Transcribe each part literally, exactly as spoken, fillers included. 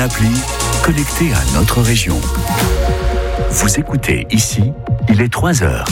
appli connectée à notre région. Vous écoutez ici, il est trois heures.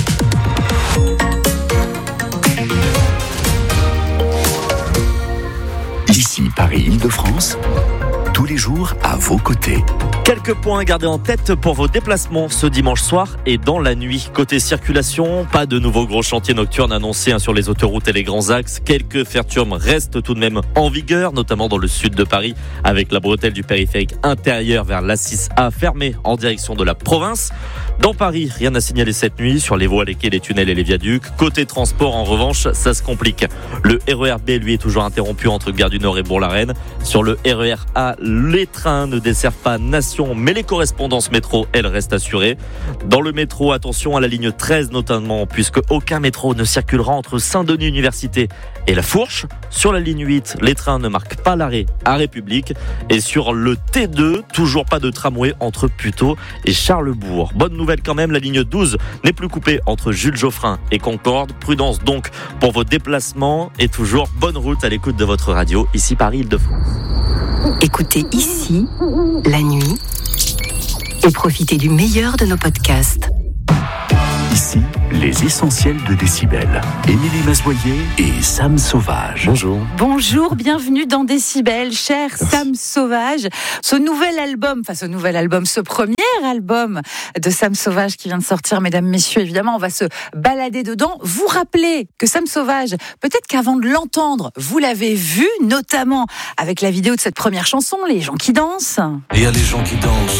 Ici, Paris-Île-de-France, tous les jours à vos côtés. Quelques points à garder en tête pour vos déplacements ce dimanche soir et dans la nuit. Côté circulation, pas de nouveaux gros chantiers nocturnes annoncés sur les autoroutes et les grands axes. Quelques fermetures restent tout de même en vigueur, notamment dans le sud de Paris, avec la bretelle du périphérique intérieur vers l'A six A fermée en direction de la province. Dans Paris, rien à signaler cette nuit sur les voies, les quais, les tunnels et les viaducs. Côté transport, en revanche, ça se complique. Le R E R B, lui, est toujours interrompu entre Gare du Nord et Bourg-la-Reine. Sur le R E R A, les trains ne desservent pas Nation, mais les correspondances métro, elles, restent assurées. Dans le métro, attention à la ligne treize notamment, puisque aucun métro ne circulera entre Saint-Denis Université et La Fourche. Sur la ligne huit, les trains ne marquent pas l'arrêt à République. Et sur le T deux, toujours pas de tramway entre Puteaux et Charlesbourg. Bonne nouvelle quand même, la ligne douze n'est plus coupée entre Jules Geoffrin et Concorde. Prudence donc pour vos déplacements et toujours bonne route à l'écoute de votre radio, ici Paris-Île-de-France. Écoutez ici, la nuit, et profitez du meilleur de nos podcasts. Ici, les essentiels de Décibel. Émilie Mazoyer et Sam Sauvage. Bonjour. Bonjour, bienvenue dans Décibel, cher Sam Sauvage. Ce nouvel album, enfin ce nouvel album, ce premier album de Sam Sauvage qui vient de sortir, mesdames, messieurs, évidemment, on va se balader dedans. Vous rappelez que Sam Sauvage, peut-être qu'avant de l'entendre, vous l'avez vu, notamment avec la vidéo de cette première chanson, Les gens qui dansent. Il y a les gens qui dansent.